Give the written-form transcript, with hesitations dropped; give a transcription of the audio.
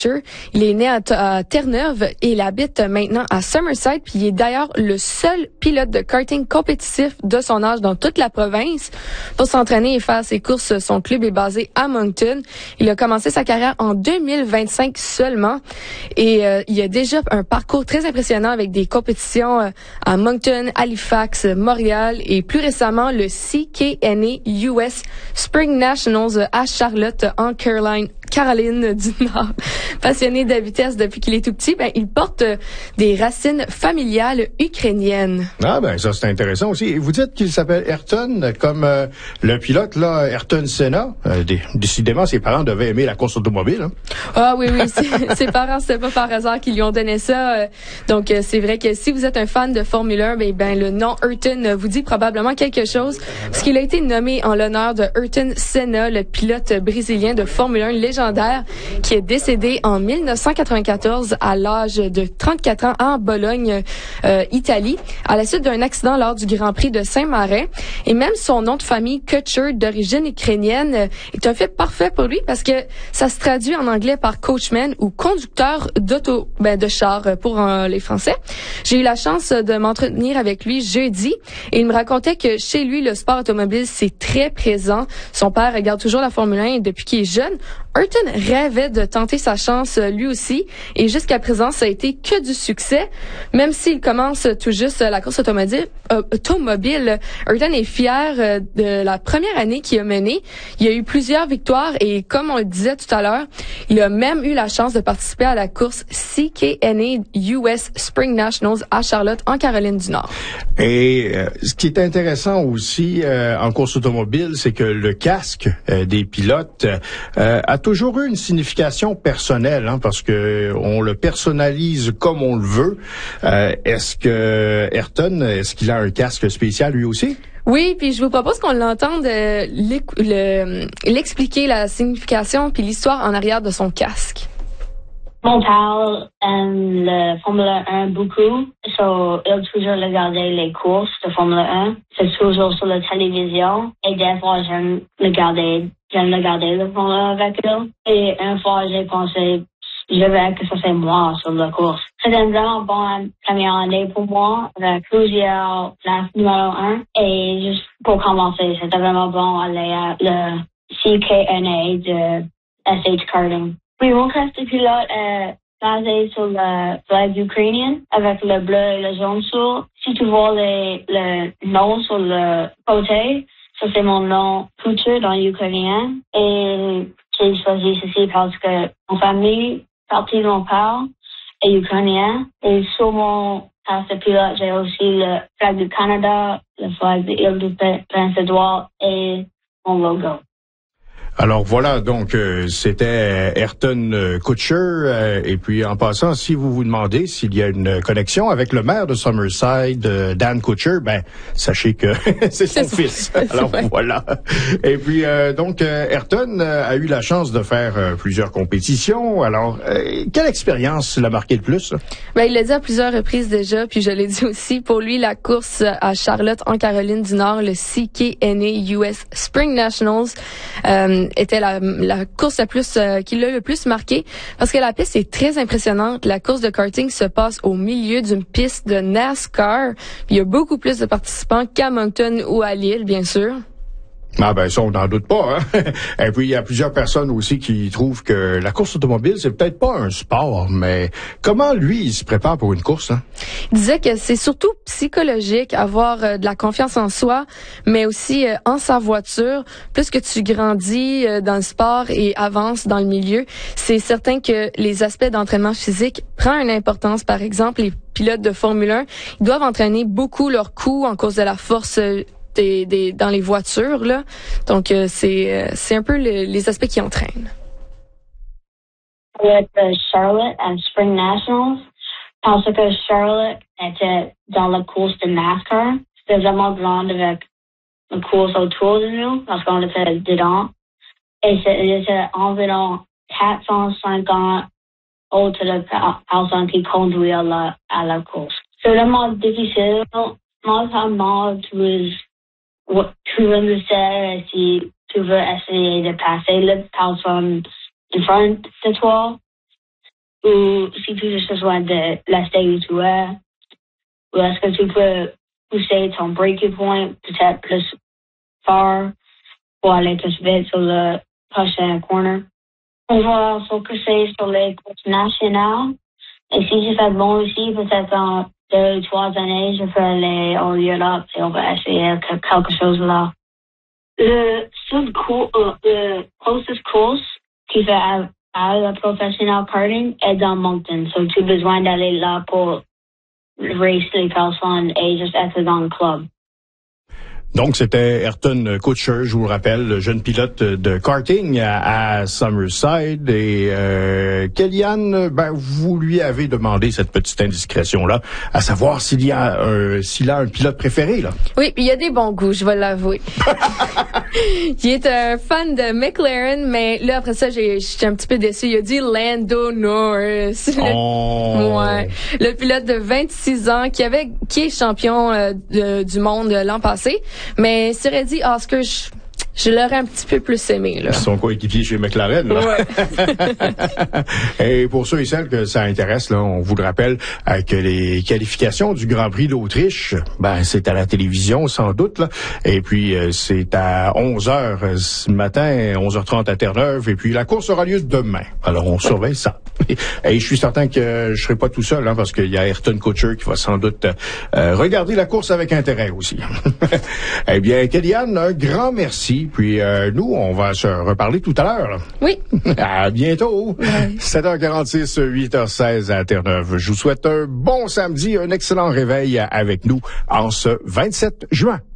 Il est né à Terre-Neuve et il habite maintenant à Summerside. Puis il est d'ailleurs le seul pilote de karting compétitif de son âge dans toute la province. Pour s'entraîner et faire ses courses, son club est basé à Moncton. Il a commencé sa carrière en 2025 seulement. Et il a déjà un parcours très impressionnant avec des compétitions à Moncton, Halifax, Montréal et plus récemment le CKNA US Spring Nationals à Charlotte en Caroline du Nord. Passionné de vitesse depuis qu'il est tout petit, il porte des racines familiales ukrainiennes. Ah ça c'est intéressant aussi. Et vous dites qu'il s'appelle Ayrton comme le pilote là, Ayrton Senna. Décidément, ses parents devaient aimer la course automobile. Hein? Ah oui, ses parents, c'était pas par hasard qu'ils lui ont donné ça. Donc c'est vrai que si vous êtes un fan de Formule 1, le nom Ayrton vous dit probablement quelque chose, parce qu'il a été nommé en l'honneur de Ayrton Senna, le pilote brésilien de Formule 1 légendaire, qui est décédé en 1994 à l'âge de 34 ans à Bologne, Italie, à la suite d'un accident lors du Grand Prix de Saint-Marin. Et même son nom de famille, Kutcher, d'origine ukrainienne, est un fait parfait pour lui parce que ça se traduit en anglais par coachman ou conducteur de char pour les Français. J'ai eu la chance de m'entretenir avec lui jeudi et il me racontait que chez lui, le sport automobile, c'est très présent. Son père regarde toujours la Formule 1 depuis qu'il est jeune. Ayrton rêvait de tenter sa chance lui aussi et jusqu'à présent, ça a été que du succès. Même s'il commence tout juste la course automobile, Ayrton est fier de la première année qu'il a menée. Il a eu plusieurs victoires et comme on le disait tout à l'heure, il a même eu la chance de participer à la course CKNA US Spring Nationals à Charlotte en Caroline du Nord. Et ce qui est intéressant aussi en course automobile, c'est que le casque des pilotes a toujours eu une signification personnelle, parce que on le personnalise comme on le veut. Est-ce que Ayrton, est-ce qu'il a un casque spécial lui aussi? Oui, puis je vous propose qu'on l'entende l'expliquer la signification puis l'histoire en arrière de son casque. Mon père aime le Formule 1 beaucoup, il toujours regarder les courses de Formule 1. C'est toujours sur la télévision et des fois j'aime regarder le Formule 1 avec eux. Et une fois j'ai pensé, je vais que ça c'est moi sur la course. C'était une vraiment bonne première année pour moi, avec plusieurs places numéro 1. Et juste pour commencer, c'était vraiment bon aller à le CKNA de SH Karting. Oui, mon casque de pilote est basé sur le flag ukrainien avec le bleu et le jaune sur. Si tu vois le nom sur le côté, ça c'est mon nom Kutcher dans l'ukrainien. Et j'ai choisi ceci parce que mon famille, partie de mon père, est ukrainien. Et sur mon casque de pilote, j'ai aussi le flag du Canada, le flag de l'île du Prince-Édouard et mon logo. Alors voilà, donc c'était Ayrton Kutcher. Et puis en passant, si vous vous demandez s'il y a une connexion avec le maire de Summerside, Dan Kutcher, sachez que c'est son fils. Alors voilà. Et puis donc Ayrton a eu la chance de faire plusieurs compétitions. Alors quelle expérience l'a marqué le plus? Il l'a dit à plusieurs reprises déjà, puis je l'ai dit aussi. Pour lui, la course à Charlotte en Caroline du Nord, le CKNA US Spring Nationals, était la course la plus qui l'a le plus marqué parce que la piste est très impressionnante. La course de karting se passe au milieu d'une piste de NASCAR. Puis il y a beaucoup plus de participants qu'à Moncton ou à Lille, bien sûr. Ça, on n'en doute pas, Et puis, il y a plusieurs personnes aussi qui trouvent que la course automobile, c'est peut-être pas un sport, mais comment, lui, il se prépare pour une course, Il disait que c'est surtout psychologique, avoir de la confiance en soi, mais aussi en sa voiture. Plus que tu grandis dans le sport et avances dans le milieu, c'est certain que les aspects d'entraînement physique prennent une importance. Par exemple, les pilotes de Formule 1, ils doivent entraîner beaucoup leurs coups en cause de la force dans les voitures, là. Donc, c'est un peu les aspects qui entraînent. Avec Charlotte and Spring Nationals, parce que Charlotte était dans la course de NASCAR. C'était vraiment grande avec la course autour de nous, parce qu'on était dedans. Et c'était environ 450 autres personnes qui conduisaient à la course. C'est vraiment difficile. Notamment, tu veux le faire si tu veux essayer de passer la personne en front de toi. ou si tu as besoin de rester où tu es, ou est-ce que tu peux pousser ton breaking point peut-être plus fort pour aller plus vite sur le prochain corner. On va focuser sur les courses nationales. Et si je fais bon aussi, peut-être en 2 ou 3 années, je ferai les All Europe et on va essayer quelque chose là. Le closest course qui fait à la professionnel karting est dans Moncton. So, tu as besoin d'aller là pour race les personnes et juste être dans le club. Donc, c'était Ayrton Kutcher, je vous le rappelle, le jeune pilote de karting à Summerside. Et Kellyanne, vous lui avez demandé cette petite indiscrétion-là, à savoir s'il a un pilote préféré, là. Oui, puis il y a des bons goûts, je vais l'avouer. Il est un fan de McLaren, mais là, après ça, j'étais un petit peu déçu. Il a dit Lando Norris. Ouais. Le pilote de 26 ans qui est champion du monde l'an passé. Mais serait dit Oscar, je l'aurais un petit peu plus aimé, là. Son coéquipier chez McLaren, là. Ouais. Et pour ceux et celles que ça intéresse, là, on vous le rappelle, que les qualifications du Grand Prix d'Autriche, c'est à la télévision, sans doute, là. Et puis, c'est à 11h ce matin, 11h30 à Terre-Neuve. Et puis, la course aura lieu demain. Alors, on surveille ça. Et je suis certain que je serai pas tout seul, hein, parce qu'il y a Ayrton Kutcher qui va sans doute regarder la course avec intérêt aussi. Eh bien, Kellyanne, un grand merci. Puis nous, on va se reparler tout à l'heure. Là. Oui. À bientôt. Ouais. 7h46, 8h16 à Terre-Neuve. Je vous souhaite un bon samedi, un excellent réveil avec nous en ce 27 juin.